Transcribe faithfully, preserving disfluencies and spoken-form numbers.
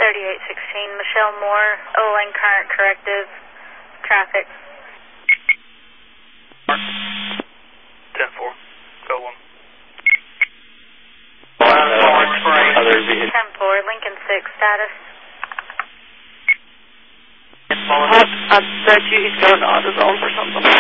thirty-eight sixteen, Michelle Moore, O-Lane current corrective, traffic. ten four, go one. ten four, Lincoln six, status. I, I bet you he's going to AutoZone for something.